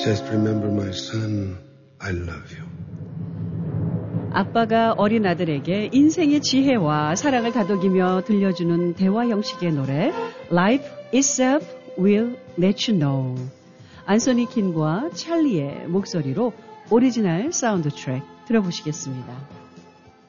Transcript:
Just remember my son, I love you. 아빠가 어린 아들에게 인생의 지혜와 사랑을 다독이며 들려주는 대화 형식의 노래 Life itself will let you know. 안소니 킨과 찰리의 목소리로 오리지널 사운드 트랙 들어보시겠습니다.